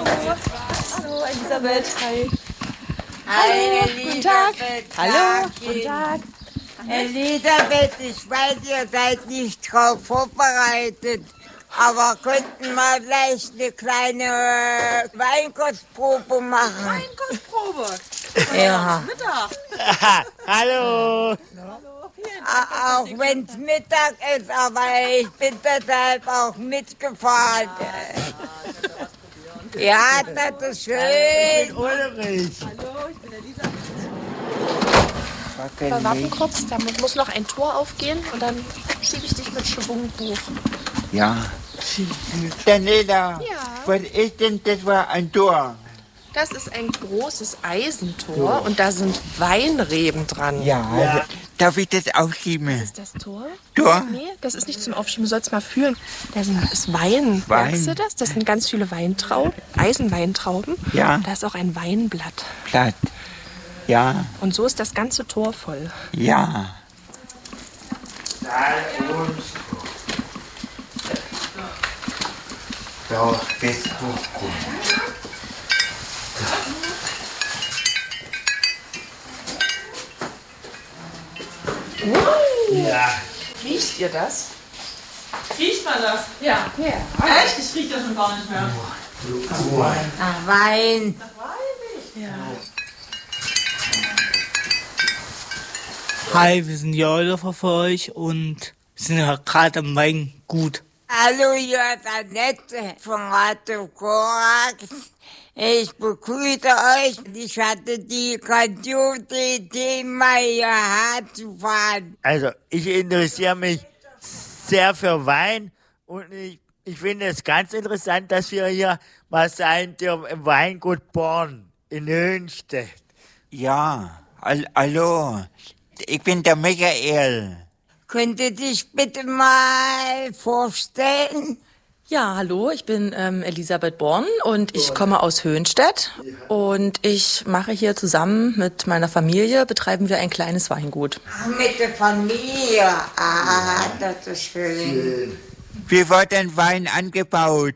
Hallo, Elisabeth. Hi. Hi, Guten Tag. Hallo, guten Tag. Elisabeth, ich weiß, ihr seid nicht drauf vorbereitet, aber könnten wir vielleicht eine kleine Weinkostprobe machen? Weinkostprobe. Ja. Mittag. Hallo. Auch wenn es Mittag ist, aber ich bin deshalb auch mitgefahren. Ja, das ist schön. Ulrich. Hallo, ich bin Elisabeth. Wir warten kurz, damit muss noch ein Tor aufgehen und dann schiebe ich dich mit Schwung hoch. Ja. Daniela, Ja. was ist denn das für ein Tor? Das ist ein großes Eisentor und da sind Weinreben dran. Ja. Darf ich das aufschieben? Ist das Tor? Tor? Nee, das ist nicht zum Aufschieben. Du sollst mal fühlen. Da ist Wein. Wein. Merkst du das? Das sind ganz viele Weintrauben, Eisenweintrauben. Ja. Da ist auch ein Weinblatt. Platt. Ja. Und so ist das ganze Tor voll. Ja. So, bis hoch. Ja. Riecht ihr das? Riecht man das? Ja. Echt? Ich riech das schon gar nicht mehr. Nach Wein. Hi, wir sind die Eulafer für euch und sind ja gerade am Weingut. Hallo, hier ist Annette von Radio Korax. Ich begrüße euch. Ich hatte die grandiose Idee, mal hierher zu fahren. Also, ich interessiere mich sehr für Wein und ich finde es ganz interessant, dass wir hier mal sein dürfen im Weingut Born in Höhenstedt. Ja. Hallo. Ich bin der Michael. Könnt ihr dich bitte mal vorstellen? Ja, hallo, ich bin Elisabeth Born und ich komme aus Höhenstedt und ich mache hier zusammen mit meiner Familie, betreiben wir ein kleines Weingut. Ach, mit der Familie. Ah, das ist schön. Wie wird denn Wein angebaut?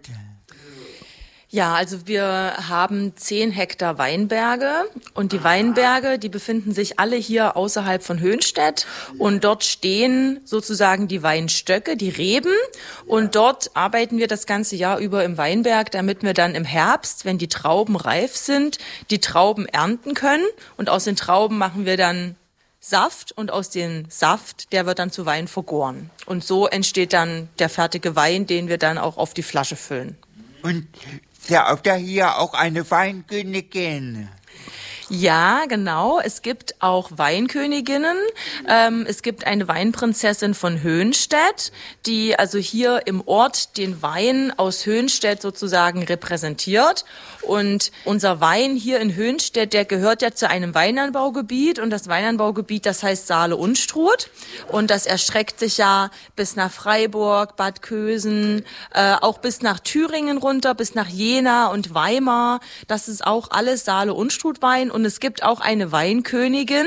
Ja, also wir haben 10 Hektar Weinberge und die Weinberge, die befinden sich alle hier außerhalb von Höhenstedt und dort stehen sozusagen die Weinstöcke, die Reben und dort arbeiten wir das ganze Jahr über im Weinberg, damit wir dann im Herbst, wenn die Trauben reif sind, die Trauben ernten können und aus den Trauben machen wir dann Saft und aus dem Saft, der wird dann zu Wein vergoren. Und so entsteht dann der fertige Wein, den wir dann auch auf die Flasche füllen. Und habt ihr hier auch eine Weinkönigin? Ja, genau. Es gibt auch Weinköniginnen. Es gibt eine Weinprinzessin von Höhenstedt, die also hier im Ort den Wein aus Höhenstedt sozusagen repräsentiert. Und unser Wein hier in Höhenstedt, der gehört ja zu einem Weinanbaugebiet. Und das Weinanbaugebiet, das heißt Saale-Unstrut. Und das erstreckt sich ja bis nach Freiburg, Bad Kösen, auch bis nach Thüringen runter, bis nach Jena und Weimar. Das ist auch alles Saale-Unstrut-Wein. Und es gibt auch eine Weinkönigin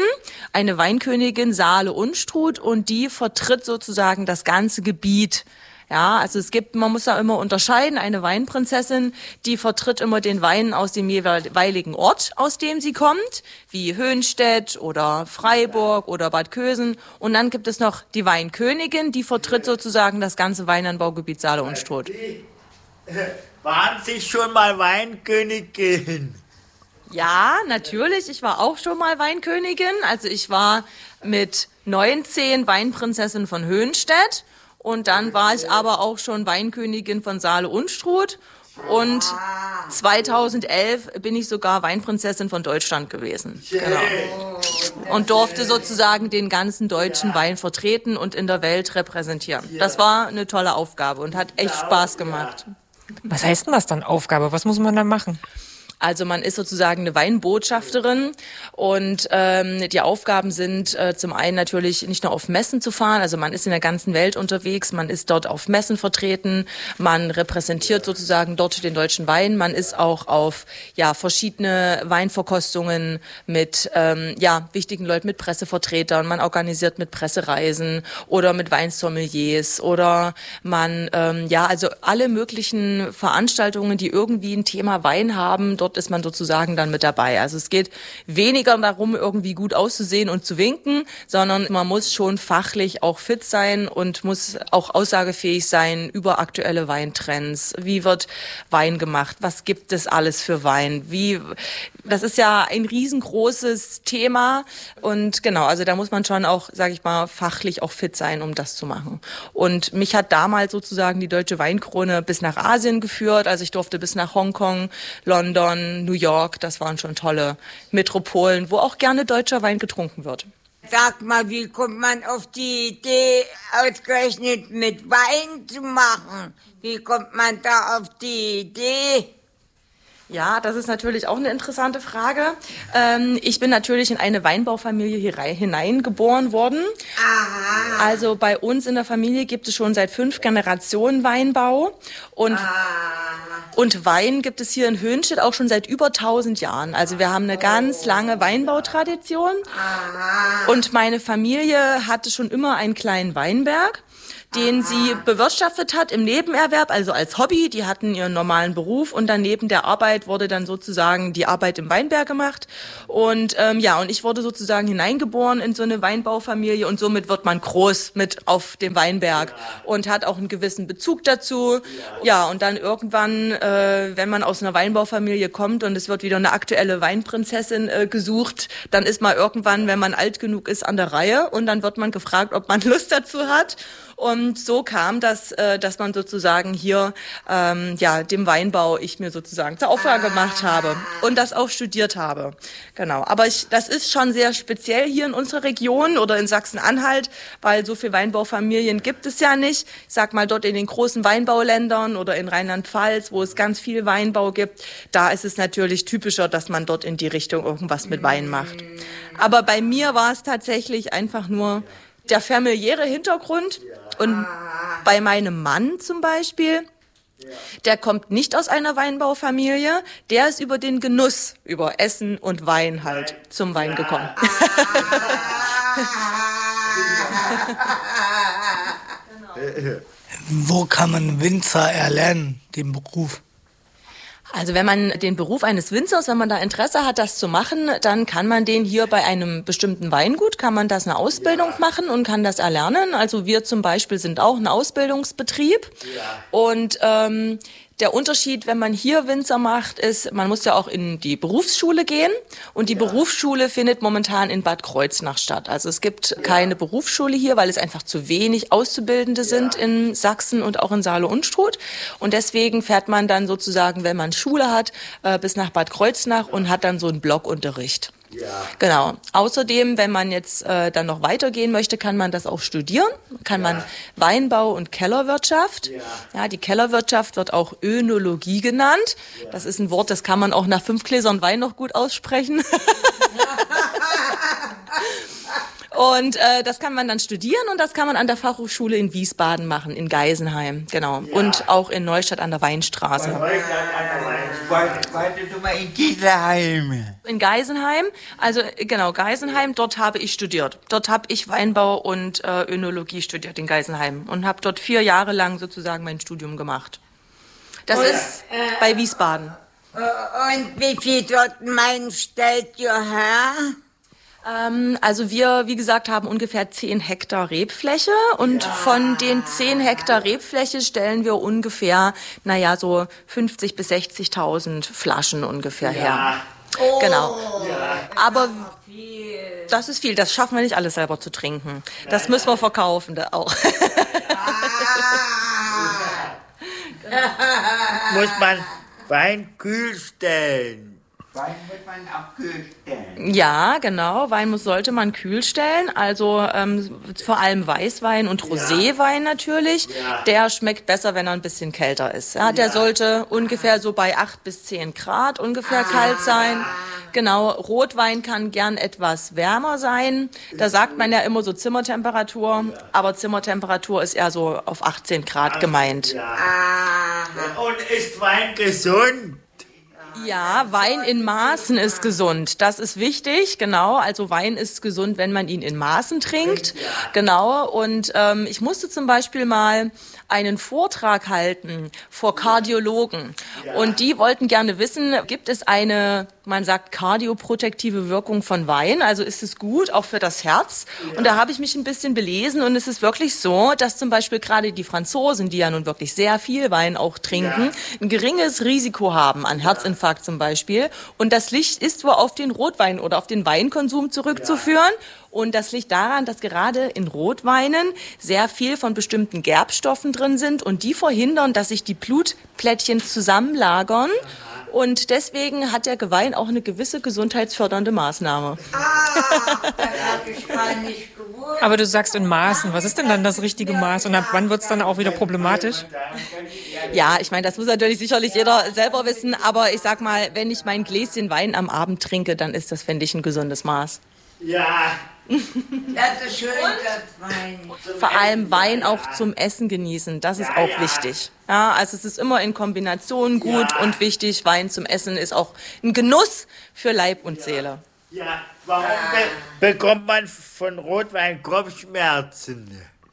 Saale-Unstrut, und die vertritt sozusagen das ganze Gebiet. Ja, also man muss da immer unterscheiden, eine Weinprinzessin, die vertritt immer den Wein aus dem jeweiligen Ort, aus dem sie kommt, wie Höhenstedt oder Freiburg oder Bad Kösen. Und dann gibt es noch die Weinkönigin, die vertritt sozusagen das ganze Weinanbaugebiet Saale-Unstrut. Waren Sie schon mal Weinkönigin? Ja, natürlich. Ich war auch schon mal Weinkönigin. Also ich war mit 19 Weinprinzessin von Höhenstedt. Und dann war ich aber auch schon Weinkönigin von Saale-Unstrut. Und 2011 bin ich sogar Weinprinzessin von Deutschland gewesen. Genau. Und durfte sozusagen den ganzen deutschen Wein vertreten und in der Welt repräsentieren. Das war eine tolle Aufgabe und hat echt Spaß gemacht. Was heißt denn das dann, Aufgabe? Was muss man dann machen? Also man ist sozusagen eine Weinbotschafterin und die Aufgaben sind zum einen natürlich nicht nur auf Messen zu fahren, also man ist in der ganzen Welt unterwegs, man ist dort auf Messen vertreten, man repräsentiert sozusagen dort den deutschen Wein, man ist auch auf verschiedene Weinverkostungen mit wichtigen Leuten, mit Pressevertretern, man organisiert mit Pressereisen oder mit Weinsommeliers oder man also alle möglichen Veranstaltungen, die irgendwie ein Thema Wein haben, dort ist man sozusagen dann mit dabei. Also es geht weniger darum, irgendwie gut auszusehen und zu winken, sondern man muss schon fachlich auch fit sein und muss auch aussagefähig sein über aktuelle Weintrends. Wie wird Wein gemacht? Was gibt es alles für Wein? Das ist ja ein riesengroßes Thema und genau, also da muss man schon auch, sage ich mal, fachlich auch fit sein, um das zu machen. Und mich hat damals sozusagen die Deutsche Weinkrone bis nach Asien geführt, also ich durfte bis nach Hongkong, London, New York, das waren schon tolle Metropolen, wo auch gerne deutscher Wein getrunken wird. Sag mal, wie kommt man auf die Idee, ausgerechnet mit Wein zu machen? Wie kommt man da auf die Idee? Ja, das ist natürlich auch eine interessante Frage. Ich bin natürlich in eine Weinbaufamilie hier hineingeboren worden. Aha. Also bei uns in der Familie gibt es schon seit 5 Generationen Weinbau und Wein gibt es hier in Höhnstedt auch schon seit über 1000 Jahren. Also wir haben eine ganz lange Weinbautradition und meine Familie hatte schon immer einen kleinen Weinberg, den sie bewirtschaftet hat im Nebenerwerb, also als Hobby. Die hatten ihren normalen Beruf und dann neben der Arbeit wurde dann sozusagen die Arbeit im Weinberg gemacht. Und und ich wurde sozusagen hineingeboren in so eine Weinbaufamilie und somit wird man groß mit auf dem Weinberg und hat auch einen gewissen Bezug dazu. Ja, und dann irgendwann, wenn man aus einer Weinbaufamilie kommt und es wird wieder eine aktuelle Weinprinzessin gesucht, dann ist man irgendwann, wenn man alt genug ist, an der Reihe und dann wird man gefragt, ob man Lust dazu hat. Und so kam das, dass man sozusagen hier dem Weinbau ich mir sozusagen zur Aufgabe gemacht habe und das auch studiert habe. Genau. Aber das ist schon sehr speziell hier in unserer Region oder in Sachsen-Anhalt, weil so viele Weinbaufamilien gibt es ja nicht. Ich sag mal, dort in den großen Weinbauländern oder in Rheinland-Pfalz, wo es ganz viel Weinbau gibt, da ist es natürlich typischer, dass man dort in die Richtung irgendwas mit Wein macht. Aber bei mir war es tatsächlich einfach nur der familiäre Hintergrund. Und bei meinem Mann zum Beispiel, der kommt nicht aus einer Weinbaufamilie, der ist über den Genuss, über Essen und Wein halt zum Wein gekommen. Wo kann man Winzer erlernen, den Beruf? Also wenn man den Beruf eines Winzers, wenn man da Interesse hat, das zu machen, dann kann man den hier bei einem bestimmten Weingut, kann man das eine Ausbildung machen und kann das erlernen. Also wir zum Beispiel sind auch ein Ausbildungsbetrieb und der Unterschied, wenn man hier Winzer macht, ist, man muss ja auch in die Berufsschule gehen und die Berufsschule findet momentan in Bad Kreuznach statt. Also es gibt keine Berufsschule hier, weil es einfach zu wenig Auszubildende sind in Sachsen und auch in Saale-Unstrut und deswegen fährt man dann sozusagen, wenn man Schule hat, bis nach Bad Kreuznach und hat dann so einen Blockunterricht. Ja. Genau. Außerdem, wenn man jetzt dann noch weitergehen möchte, kann man das auch studieren. Kann man Weinbau und Kellerwirtschaft. Ja, die Kellerwirtschaft wird auch Önologie genannt. Das ist ein Wort, das kann man auch nach 5 Gläsern Wein noch gut aussprechen. Und das kann man dann studieren und das kann man an der Fachhochschule in Wiesbaden machen, in Geisenheim, genau. Ja. Und auch in Neustadt an der Weinstraße. Wartest du mal in Geisenheim? In Geisenheim, also genau, Geisenheim, dort habe ich studiert. Dort habe ich Weinbau und Önologie studiert in Geisenheim und habe dort 4 Jahre lang sozusagen mein Studium gemacht. Das ist bei Wiesbaden. Und wie viel dort Wein stellt ihr her? Also wir, wie gesagt, haben ungefähr 10 Hektar Rebfläche und von den 10 Hektar Rebfläche stellen wir ungefähr, so 50.000 bis 60.000 Flaschen ungefähr her. Oh. Genau. Ja. Aber das ist viel, das schaffen wir nicht alles selber zu trinken. Das müssen wir verkaufen da auch. Muss man Wein kühl stellen? Wein muss man auch kühl stellen. Ja, genau. Wein sollte man kühl stellen. Also vor allem Weißwein und Roséwein natürlich. Ja. Der schmeckt besser, wenn er ein bisschen kälter ist. Ja, der sollte ungefähr so bei 8 bis 10 Grad ungefähr kalt sein. Genau, Rotwein kann gern etwas wärmer sein. Da sagt man ja immer so Zimmertemperatur. Aber Zimmertemperatur ist eher so auf 18 Grad gemeint. Ja. Und ist Wein gesund? Ja, Wein in Maßen ist gesund. Das ist wichtig, genau. Also Wein ist gesund, wenn man ihn in Maßen trinkt. Genau. Und ich musste zum Beispiel mal einen Vortrag halten vor Kardiologen. Und die wollten gerne wissen, gibt es eine, man sagt, kardioprotektive Wirkung von Wein? Also ist es gut, auch für das Herz? Und da habe ich mich ein bisschen belesen und es ist wirklich so, dass zum Beispiel gerade die Franzosen, die ja nun wirklich sehr viel Wein auch trinken, ein geringes Risiko haben an Herzinfarkt zum Beispiel. Und das liegt ist wohl auf den Rotwein oder auf den Weinkonsum zurückzuführen. Und das liegt daran, dass gerade in Rotweinen sehr viel von bestimmten Gerbstoffen drin sind und die verhindern, dass sich die Blutplättchen zusammenlagern. Und deswegen hat der Wein auch eine gewisse gesundheitsfördernde Maßnahme. Das habe ich gar nicht gewusst. Aber du sagst in Maßen. Was ist denn dann das richtige Maß? Und ab wann wird es dann auch wieder problematisch? Ja, ich meine, das muss natürlich sicherlich jeder selber wissen. Aber ich sag mal, wenn ich mein Gläschen Wein am Abend trinke, dann ist das, finde ich, ein gesundes Maß. Ja. Das ist schön, das Wein. Vor allem Wein auch zum Essen genießen, das ist auch wichtig. Ja, also es ist immer in Kombination gut und wichtig. Wein zum Essen ist auch ein Genuss für Leib und Seele. Ja, warum bekommt man von Rotwein Kopfschmerzen?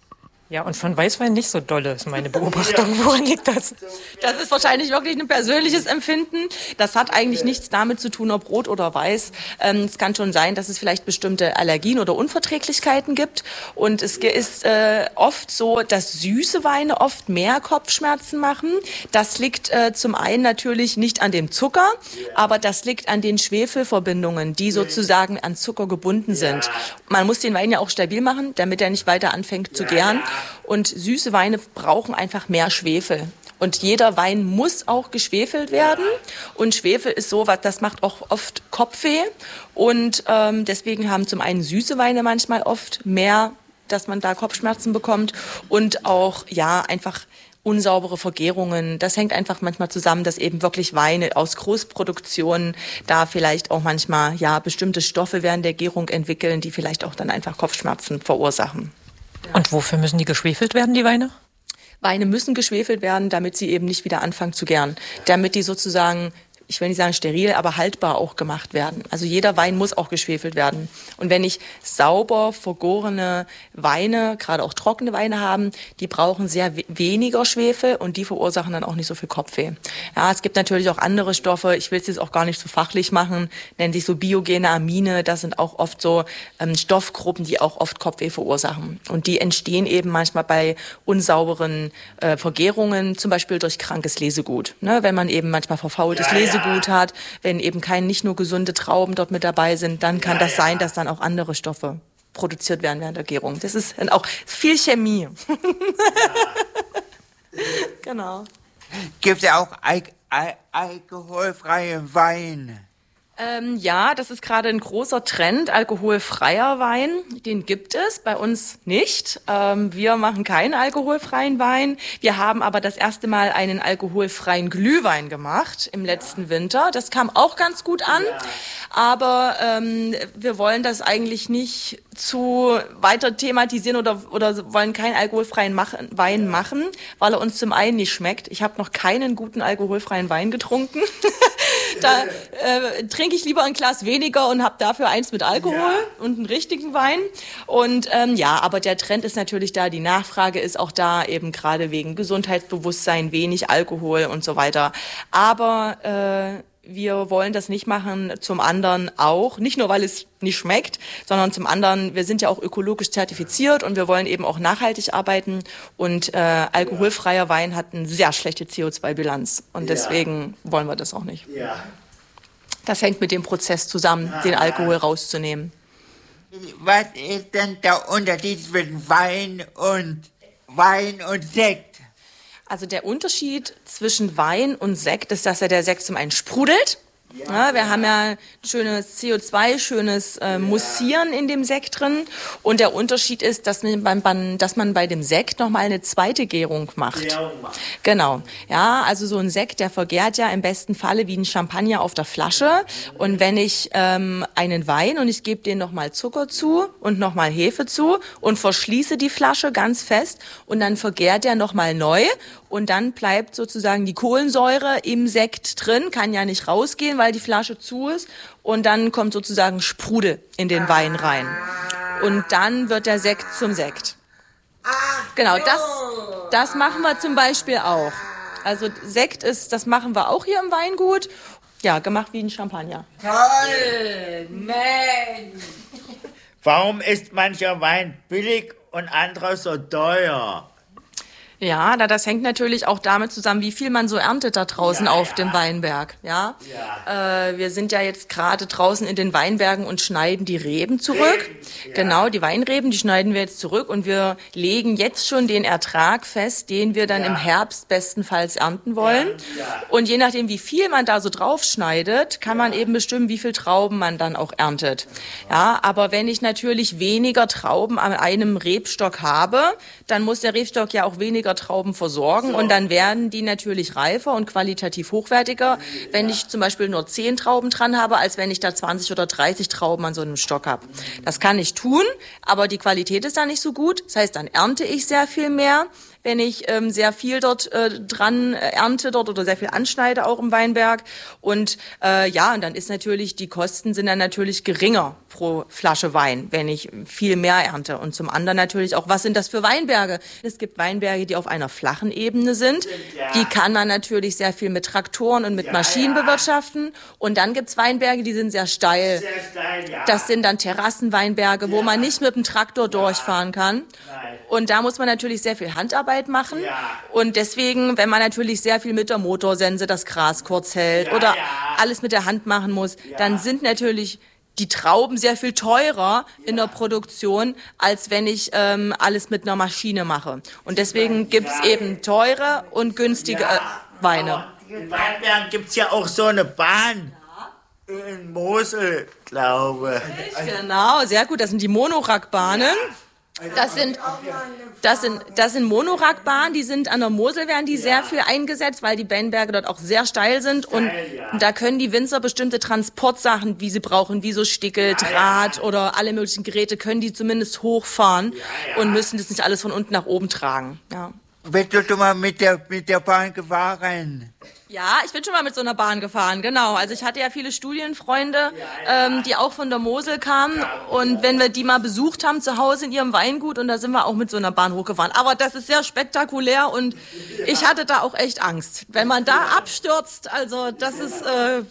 Ja, und von Weißwein nicht so dolle, ist meine Beobachtung. Woran liegt das? Das ist wahrscheinlich wirklich ein persönliches Empfinden. Das hat eigentlich nichts damit zu tun, ob rot oder weiß. Es kann schon sein, dass es vielleicht bestimmte Allergien oder Unverträglichkeiten gibt. Und es ist oft so, dass süße Weine oft mehr Kopfschmerzen machen. Das liegt zum einen natürlich nicht an dem Zucker, aber das liegt an den Schwefelverbindungen, die sozusagen an Zucker gebunden sind. Man muss den Wein ja auch stabil machen, damit er nicht weiter anfängt zu gären. Und süße Weine brauchen einfach mehr Schwefel. Und jeder Wein muss auch geschwefelt werden. Und Schwefel ist so, das macht auch oft Kopfweh. Und deswegen haben zum einen süße Weine manchmal oft mehr, dass man da Kopfschmerzen bekommt. Und auch, ja, einfach unsaubere Vergärungen. Das hängt einfach manchmal zusammen, dass eben wirklich Weine aus Großproduktionen da vielleicht auch manchmal, ja, bestimmte Stoffe während der Gärung entwickeln, die vielleicht auch dann einfach Kopfschmerzen verursachen. Und wofür müssen die geschwefelt werden, die Weine? Weine müssen geschwefelt werden, damit sie eben nicht wieder anfangen zu gären. Damit die sozusagen, ich will nicht sagen steril, aber haltbar auch gemacht werden. Also jeder Wein muss auch geschwefelt werden. Und wenn ich sauber vergorene Weine, gerade auch trockene Weine haben, die brauchen sehr weniger Schwefel und die verursachen dann auch nicht so viel Kopfweh. Ja, es gibt natürlich auch andere Stoffe, ich will es jetzt auch gar nicht so fachlich machen, nennen sich so biogene Amine, das sind auch oft so Stoffgruppen, die auch oft Kopfweh verursachen. Und die entstehen eben manchmal bei unsauberen Vergärungen, zum Beispiel durch krankes Lesegut. Ne, wenn man eben manchmal verfaultes Lesegut hat, wenn eben nicht nur gesunde Trauben dort mit dabei sind, dann kann das sein, dass dann auch andere Stoffe produziert werden während der Gärung. Das ist dann auch viel Chemie. Genau. Gibt es auch alkoholfreie Wein? Ja, das ist gerade ein großer Trend, alkoholfreier Wein. Den gibt es, bei uns nicht. Wir machen keinen alkoholfreien Wein. Wir haben aber das erste Mal einen alkoholfreien Glühwein gemacht im letzten Winter. Das kam auch ganz gut an. Aber wir wollen das eigentlich nicht zu weiter thematisieren oder wollen keinen alkoholfreien Wein machen, weil er uns zum einen nicht schmeckt. Ich habe noch keinen guten alkoholfreien Wein getrunken. Da trinke ich lieber ein Glas weniger und habe dafür eins mit Alkohol und einen richtigen Wein. Und aber der Trend ist natürlich da, die Nachfrage ist auch da, eben gerade wegen Gesundheitsbewusstsein, wenig Alkohol und so weiter. Aber wir wollen das nicht machen, zum anderen auch, nicht nur, weil es nicht schmeckt, sondern zum anderen, wir sind ja auch ökologisch zertifiziert und wir wollen eben auch nachhaltig arbeiten und alkoholfreier Wein hat eine sehr schlechte CO2-Bilanz und deswegen wollen wir das auch nicht. Ja. Das hängt mit dem Prozess zusammen, den Alkohol rauszunehmen. Was ist denn der Unterschied zwischen Wein und Sekt? Also der Unterschied zwischen Wein und Sekt ist, dass der Sekt zum einen sprudelt, Ja, wir haben ja schönes CO2, schönes Mussieren in dem Sekt drin. Und der Unterschied ist, dass man bei dem Sekt nochmal eine zweite Gärung macht. Genau. Ja, also so ein Sekt, der vergärt ja im besten Falle wie ein Champagner auf der Flasche. Und wenn ich einen Wein und ich gebe den nochmal Zucker zu und nochmal Hefe zu und verschließe die Flasche ganz fest und dann vergärt der nochmal neu. Und dann bleibt sozusagen die Kohlensäure im Sekt drin, kann ja nicht rausgehen, weil die Flasche zu ist. Und dann kommt sozusagen Sprudel in den Wein rein. Und dann wird der Sekt zum Sekt. Genau, das machen wir zum Beispiel auch. Also Sekt das machen wir auch hier im Weingut. Ja, gemacht wie ein Champagner. Toll, Mensch. Warum ist mancher Wein billig und anderer so teuer? Ja, das hängt natürlich auch damit zusammen, wie viel man so erntet da draußen auf dem Weinberg. Ja, wir sind ja jetzt gerade draußen in den Weinbergen und schneiden die Reben zurück. Genau, die Weinreben, die schneiden wir jetzt zurück und wir legen jetzt schon den Ertrag fest, den wir dann im Herbst bestenfalls ernten wollen. Und je nachdem, wie viel man da so drauf schneidet, kann man eben bestimmen, wie viel Trauben man dann auch erntet. Ja, aber wenn ich natürlich weniger Trauben an einem Rebstock habe, dann muss der Rebstock ja auch weniger Trauben versorgen und dann werden die natürlich reifer und qualitativ hochwertiger, wenn ich zum Beispiel nur 10 Trauben dran habe, als wenn ich da 20 oder 30 Trauben an so einem Stock habe. Das kann ich tun, aber die Qualität ist dann nicht so gut. Das heißt, dann ernte ich sehr viel mehr, wenn ich sehr viel dort dran ernte dort oder sehr viel anschneide auch im Weinberg. Und und dann ist natürlich, die Kosten sind dann natürlich geringer pro Flasche Wein, wenn ich viel mehr ernte. Und zum anderen natürlich auch, was sind das für Weinberge? Es gibt Weinberge, die auf einer flachen Ebene sind. Die kann man natürlich sehr viel mit Traktoren und mit Maschinen bewirtschaften. Und dann gibt's Weinberge, die sind sehr steil. Das sind dann Terrassenweinberge, wo man nicht mit dem Traktor durchfahren kann. Und da muss man natürlich sehr viel Handarbeit machen. Und deswegen, wenn man natürlich sehr viel mit der Motorsense das Gras kurz hält oder alles mit der Hand machen muss, dann sind natürlich die Trauben sehr viel teurer in der Produktion, als wenn ich alles mit einer Maschine mache. Und deswegen gibt's eben teure und günstige Weine. In Weinbergen gibt's ja auch so eine Bahn. In Mosel, glaube ich. Genau, sehr gut. Das sind die Monorackbahnen. Das sind Monorackbahnen, die sind an der Mosel, werden die sehr viel eingesetzt, weil die Weinberge dort auch sehr steil sind und da können die Winzer bestimmte Transportsachen, wie sie brauchen, wie so Stickel, Draht oder alle möglichen Geräte, können die zumindest hochfahren und müssen das nicht alles von unten nach oben tragen. Ja. Bist du schon mal mit der Bahn gefahren? Ja, ich bin schon mal mit so einer Bahn gefahren, genau. Also ich hatte ja viele Studienfreunde, die auch von der Mosel kamen. Und wenn wir die mal besucht haben zu Hause in ihrem Weingut, und da sind wir auch mit so einer Bahn hochgefahren. Aber das ist sehr spektakulär und ich hatte da auch echt Angst. Wenn man da abstürzt, also das ist,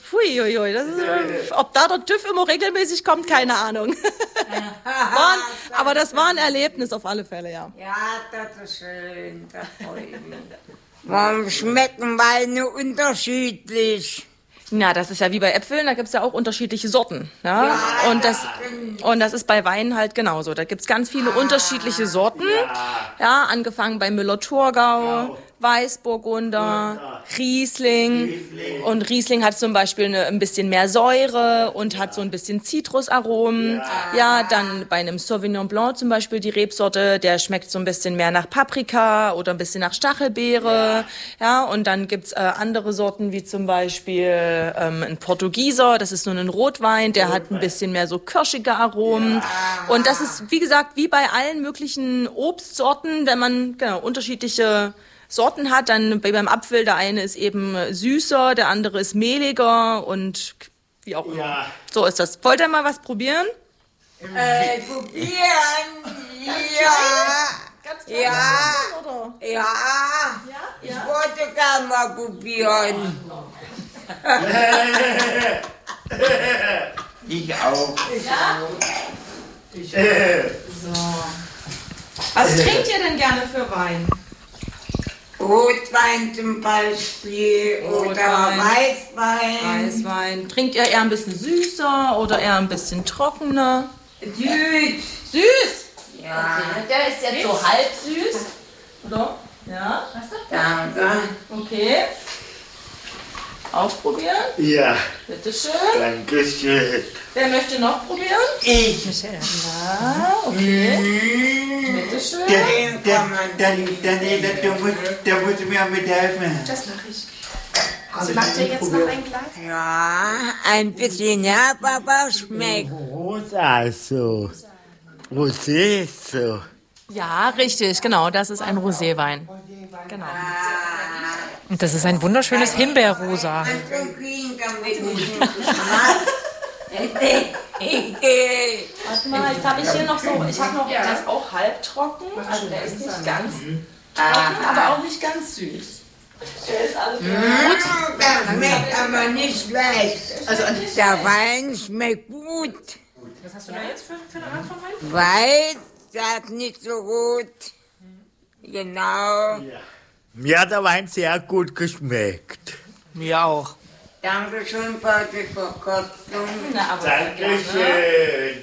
ob da der TÜV immer regelmäßig kommt, keine Ahnung. Aber das war ein Erlebnis auf alle Fälle, ja. Ja, das ist schön, das freut mich. Warum schmecken Weine unterschiedlich? Na, das ist ja wie bei Äpfeln, da gibt's ja auch unterschiedliche Sorten. Ja? Und das ist bei Weinen halt genauso. Da gibt's ganz viele unterschiedliche Sorten. Ja, angefangen bei Müller-Thurgau, Weißburgunder, Riesling. Und Riesling hat zum Beispiel ein bisschen mehr Säure und hat so ein bisschen Zitrusaromen. Ja, dann bei einem Sauvignon Blanc zum Beispiel die Rebsorte, der schmeckt so ein bisschen mehr nach Paprika oder ein bisschen nach Stachelbeere. Ja, und dann gibt's andere Sorten wie zum Beispiel ein Portugieser, das ist so ein Rotwein, der hat ein bisschen mehr so kirschige Aromen. Und das ist, wie gesagt, wie bei allen möglichen Obstsorten, wenn man unterschiedliche Sorten hat, dann beim Apfel, der eine ist eben süßer, der andere ist mehliger und wie auch immer. Ja. So ist das. Wollt ihr mal was probieren? Probieren? Ja. Ganz klein oder? Ja. Ich wollte gerne mal probieren. Ich auch. Ja? So. Was trinkt ihr denn gerne für Wein? Rotwein zum Beispiel oder Weißwein. Weißwein. Trinkt ihr eher ein bisschen süßer oder eher ein bisschen trockener? Süß. Süß? Ja. Okay. Der ist jetzt so halb süß. Oder? Ja. Danke. Okay. Auch probieren? Ja, Bitteschön. Dankeschön. Wer möchte noch probieren? Ich. Ja, okay. Bitteschön. Da muss mir mithelfen. Das mache ich. Also macht ihr jetzt noch ein Glas? Ja, ein bisschen herb, aber schmeckt. Rosa so. Rosé so. Ja, richtig, genau. Das ist ein Roséwein. Genau. Und das ist ein wunderschönes Himbeerrosa. Warte mal, jetzt habe ich hier noch so, ich habe noch, der ist auch halbtrocken, also der ist nicht ganz trocken, aber auch nicht ganz süß. Der ist alles gut. Der schmeckt aber nicht schlecht. Also Der Wein schmeckt gut. Was hast du da jetzt für eine Art von Wein? Weiß, das ist nicht so gut. Genau. Mir hat der Wein sehr gut geschmeckt. Mir auch. Dankeschön für die Verkostung. Na, aber sehr gerne. Dankeschön.